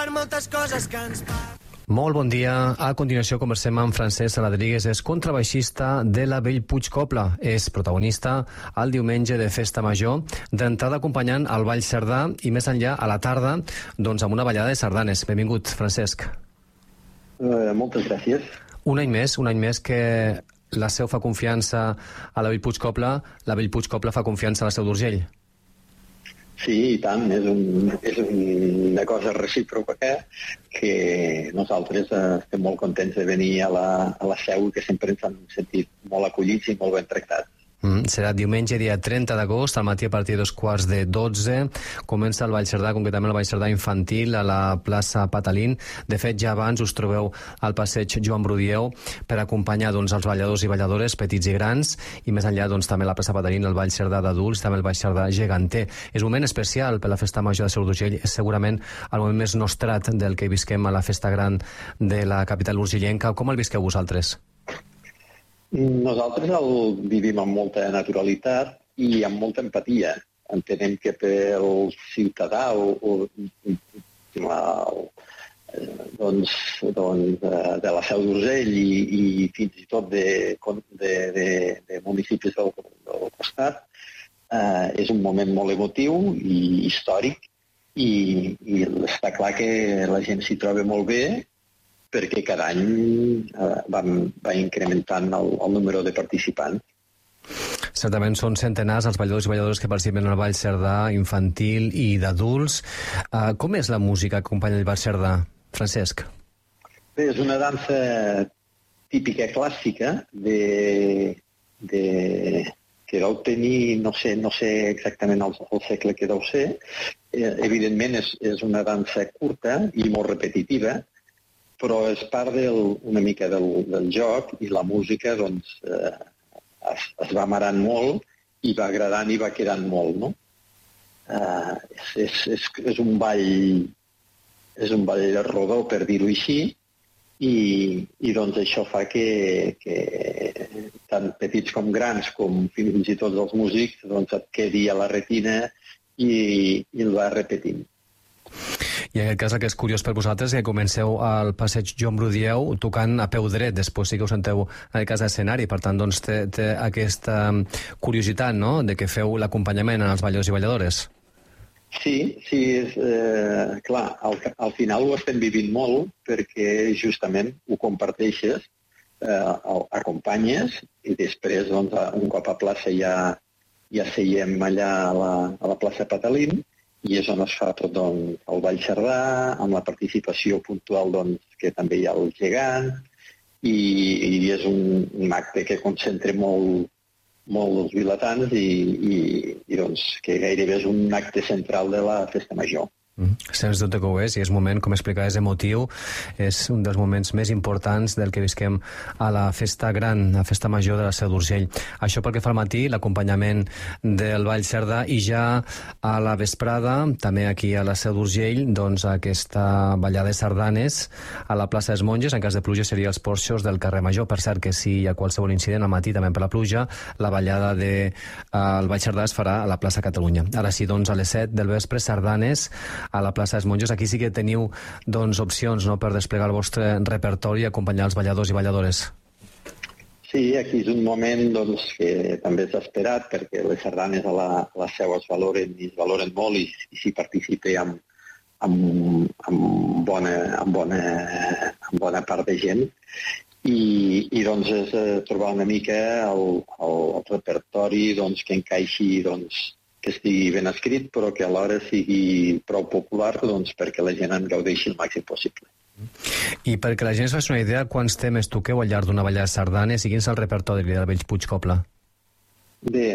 moltes coses que ens Molt bon dia. A continuació conversem amb Francesc Rodríguez, és contrabaixista de la Bellpuig Cobla. És protagonista el diumenge de Festa Major, d'entrada acompanyant el Ball Cerdà i més enllà a la tarda doncs amb una ballada de sardanes. Benvingut, Francesc. Moltes gràcies. Un any més que la Seu fa confiança a la Bellpuig Cobla, la Bellpuig Cobla fa confiança a la Seu d'Urgell. Sí, i tant, és una cosa recíproca que nosaltres estem molt contents de venir a la Seu i que sempre ens han sentit molt acollits i molt ben tractats. Serà diumenge, dia 30 d'agost, al matí a partir de 11:15. Comença el Ball Cerdà, concretament el Ball Cerdà infantil, a la plaça Patalín. De fet, ja abans us trobeu al passeig Joan Brudieu per acompanyar els balladors i balladores, petits i grans, i més enllà també la plaça Patalín, el Ball Cerdà d'adults, també el Ball Cerdà geganter. És un moment especial per la Festa Major de Seu d'Urgell, és segurament el moment més nostrat del que visquem a la festa gran de la capital urgellenca. Com el visqueu vosaltres? Nosaltres el vivim amb molta naturalitat i amb molta empatia. Entenem que pel ciutadà de la Seu d'Urgell i fins i tot de municipis del costat és un moment molt emotiu i històric i està clar que la gent s'hi troba molt bé perquè cada any va incrementant el número de participants. Certament són centenars els balladors i balladores que participen al Ball Cerdà infantil i d'adults. Com és la música que acompanya el Ball Cerdà, Francesc? Bé, és una dansa típica clàssica que deu tenir, no sé exactament el segle que deu ser. Evidentment és una dansa curta i molt repetitiva, però és part una mica del joc i la música es va amarant molt i va agradant i va quedant molt, no? És un ball rodó, per dir-ho així, i doncs això fa que tant petits com grans, com fins i tot els músics, doncs et quedi a la retina i el va repetint. I en aquest cas el que és curiós per vosaltres és que comenceu al passeig Joan Brudieu tocant a peu dret, després sí que us senteu en el cas d'escenari, per tant doncs té aquesta curiositat, no?, de que feu l'acompanyament als balladors i balladores. Sí, és clar, al final ho estem vivint molt perquè justament ho comparteixes, acompanyes i després doncs, un cop a plaça ja seiem allà a la plaça Patalín i és on es fa tot el Ball Cerdà, amb la participació puntual que també hi ha el gegant, i és un acte que concentra molt els vilatans i que gairebé és un acte central de la Festa Major. Sens dubte que ho és, i és un moment, com explicaves, emotiu. És un dels moments més importants del que visquem a la festa gran, la festa major de la Seu d'Urgell. Això pel que fa al matí, l'acompanyament del Ball Cerdà, i ja a la vesprada, també aquí a la Seu d'Urgell, doncs aquesta ballada de sardanes a la plaça dels Monges. En cas de pluja seria els porxos del carrer Major. Per cert que si hi ha qualsevol incident al matí també per la pluja, la ballada del Ball Cerdà es farà a la plaça Catalunya. Ara sí, doncs a les 7 del vespre, sardanes a la plaça dels Monjos. Aquí sí que teniu opcions, no?, per desplegar el vostre repertori i acompanyar els balladors i balladores. Sí, aquí és un moment que també s'ha esperat perquè les sardanes a la Seu es valoren molt i s'hi participa amb bona part de gent i doncs és trobar una mica el repertori que encaixi que estigui ben escrit, però que alhora sigui prou popular perquè la gent en gaudeixi el màxim possible. I perquè la gent es faci una idea, quants temes toqueu al llarg d'una ballada de sardanes i quin és el repertori de la Bellpuig Cobla? Bé,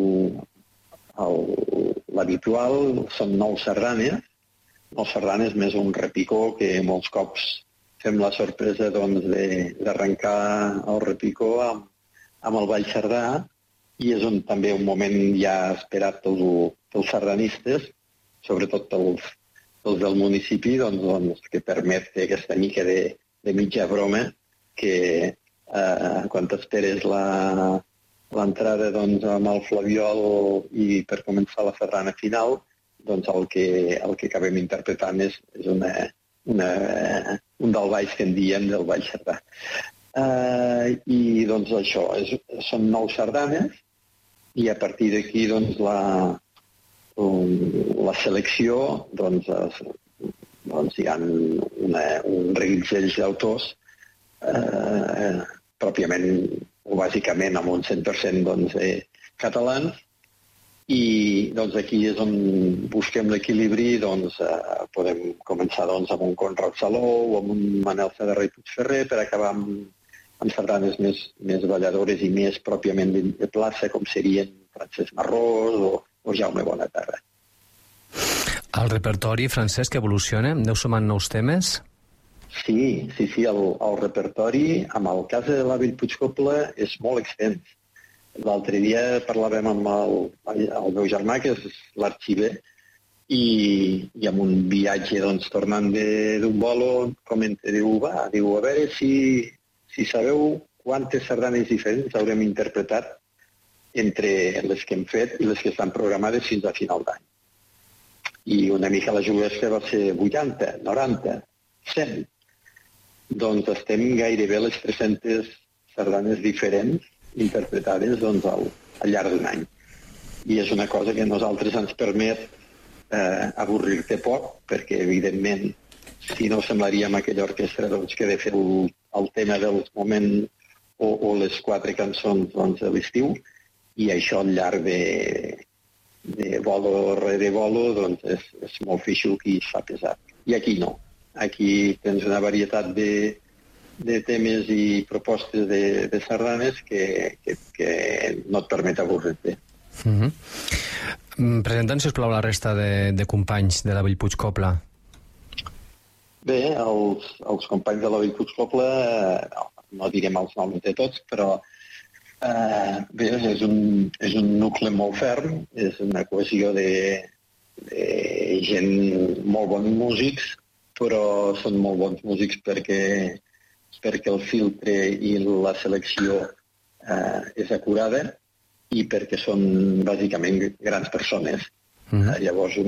l'habitual són 9 sardanes més un repicó que molts cops fem la sorpresa d'arrencar el repicó amb el Ball Cerdà, i és també un moment ja esperat pels sardanistes, sobretot pels del municipi, que permet aquesta mica de mitja broma que quan t'esperes l'entrada amb el flabiol i per començar la sardana final, el que acabem interpretant és un del baix que en diem del Baix Cerdà. I doncs això, són 9 sardanes i a partir d'aquí doncs la selecció doncs hi ha un reguitzell d'autors pròpiament o bàsicament amb un 100% doncs, catalans. I doncs, aquí és on busquem l'equilibri, doncs, podem començar doncs, amb un Conrad Saló o amb un Manel Saderra i Puigferrer per acabar amb sardanes més balladores i més pròpiament de plaça, com serien Francesc Marrós o Jaume Bonaterra. El repertori, Francesc, evoluciona? Aneu sumant nous temes? Sí, el repertori, amb el cas de la Bellpuigcobla, és molt extens. L'altre dia parlàvem amb el meu germà, que és l'arxiver, i amb un viatge, doncs, tornant d'un bolo, comenta, diu, a veure si sabeu quantes sardanes diferents haurem interpretat entre les que hem fet i les que estan programades fins a final d'any. I una mica la juguesca va ser 80, 90, 100. Doncs estem gairebé les 300 sardanes diferents interpretades doncs, al llarg d'un any. I és una cosa que a nosaltres ens permet avorrir-te poc, perquè, evidentment, si no semblaríem aquella orquestra doncs, que ha de fer el tema del moment o les 4 cançons doncs, de l'estiu, i això al llarg de bolo rere bolo doncs, és molt feixuc i es fa pesat. I aquí no. Aquí tens una varietat de temes i propostes de sardanes que no et permet avorrir-te. Presenta'ns, sisplau, la resta de companys de la Bellpuigcobla. Bé, els companys de la Bellpuigcobla, no direm els noms de tots, però bé, és un nucli molt ferm, és una cohesió de gent, molt bons músics, però són molt bons músics perquè el filtre i la selecció és acurada i perquè són bàsicament grans persones. Llavors,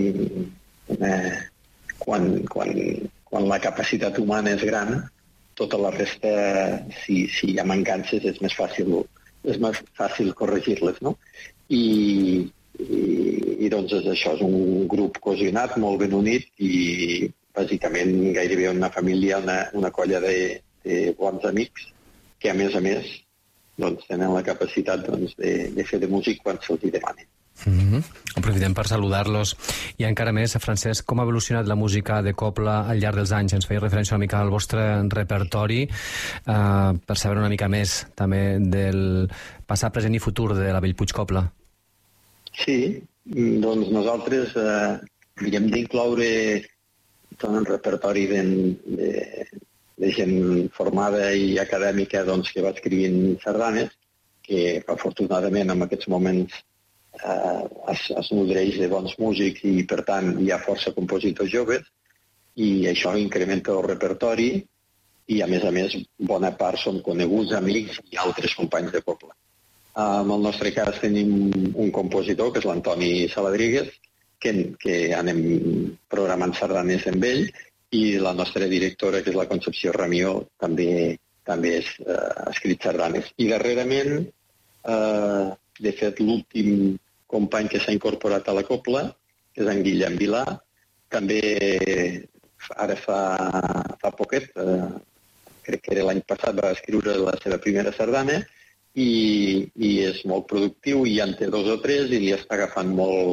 quan la capacitat humana és gran, tota la resta, si hi ha mancances, és més fàcil corregir-les, no? I doncs això, és un grup cohesionat, molt ben unit i bàsicament gairebé una família, una colla de bons amics que a més doncs, tenen la capacitat doncs, de fer de músic quan se'ls hi demani. Aprofitem per saludar-los. I encara més, Francesc, com ha evolucionat la música de cobla al llarg dels anys? Ens feia referència una mica al vostre repertori, per saber una mica més també del passat, present i futur de la Bellpuigcobla. Sí, doncs nosaltres havíem d'incloure tot un repertori de gent formada i acadèmica doncs, que va escrivint sardanes, que afortunadament en aquests moments es nodreix de bons músics i per tant hi ha força compositors joves i això incrementa el repertori i a més bona part són coneguts, amics i altres companys de cobla. En el nostre cas tenim un compositor que és l'Antoni Saladríguez, que anem programant sardanes amb ell, i la nostra directora, que és la Concepció Ramió, també ha escrit sardanes. I darrerament, de fet, l'últim company que s'ha incorporat a la cobla, que és en Guillem Vilà, també ara fa poquet, crec que era l'any passat, va escriure la seva primera sardana i és molt productiu i en té 2 o 3 i li està agafant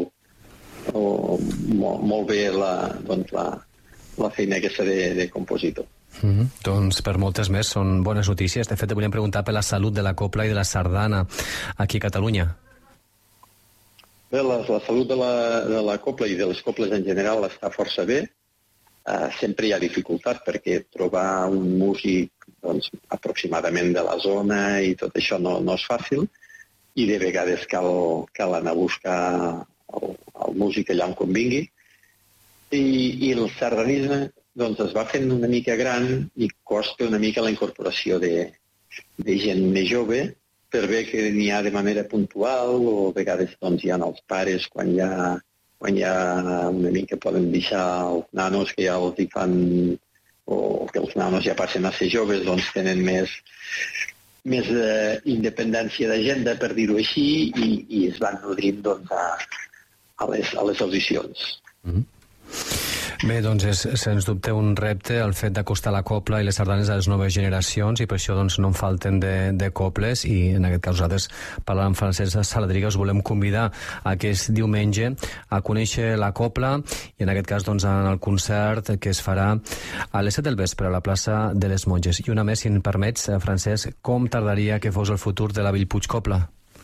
molt bé la feina aquesta de compositor. Doncs per moltes més són bones notícies. De fet, volíem preguntar per la salut de la cobla i de la sardana aquí a Catalunya. Bé, la salut de la cobla i de les cobles en general està força bé. Sempre hi ha dificultat perquè trobar un músic doncs, aproximadament de la zona i tot això no és fàcil i de vegades cal anar a buscar el músic allà on convingui. I el sardanisme doncs, es va fent una mica gran i costa una mica la incorporació de gent més jove per bé que n'hi ha de manera puntual o a vegades doncs, hi ha els pares quan hi ha una mica poden deixar els nanos que ja els hi fan o que els nanos ja passen a ser joves, doncs tenen més independència d'agenda, per dir-ho així, i es van nodrint doncs, a les audicions. Bé, doncs és sens dubte un repte el fet d'acostar la copla i les sardanes a les noves generacions, i per això doncs, no en falten de coples, i en aquest cas nosaltres, parlant amb Francesc Saladriga, us volem convidar aquest diumenge a conèixer la copla, i en aquest cas doncs, en el concert que es farà a les 7 del vespre a la plaça de les Monges. I una més, si em permets, Francesc, com tardaria que fos el futur de la Bellpuig Copla?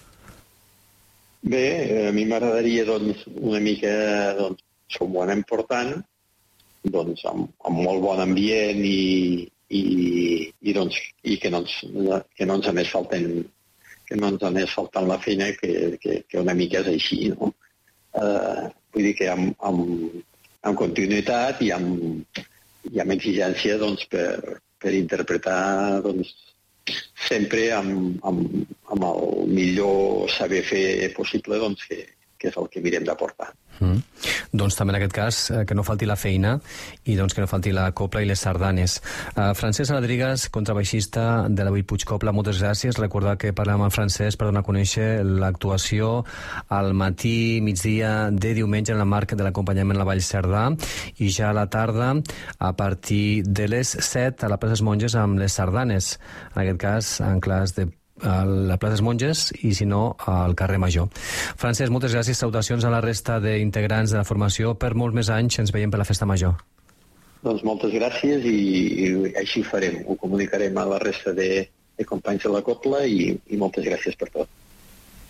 Bé, a mi m'agradaria doncs, una mica som ho anem portant, doncs, amb molt bon ambient i que no ens anés faltant la feina, que una mica és així, no? Vull dir que amb continuïtat i amb exigència doncs, per interpretar doncs, sempre amb el millor saber fer possible, doncs, que és el que mirem d'aportar. Doncs també en aquest cas que no falti la feina i doncs que no falti la copla i les sardanes. Francesc Saladrigas, contrabaixista de la Bellpuig Copla, moltes gràcies. Recordar que parlem amb Francesc per donar a conèixer l'actuació al matí, migdia de diumenge en el marc de l'acompanyament a la Vall Cerdà, i ja a la tarda a partir de les 7 a la plaça des Monges amb les sardanes, en aquest cas en clars de a la plaça des Monges i, si no, al carrer Major. Francesc, moltes gràcies. Salutacions a la resta d'integrants de la formació. Per molts més anys ens veiem per la Festa Major. Doncs moltes gràcies, i així ho farem. Ho comunicarem a la resta de companys de la Copla, i moltes gràcies per tot.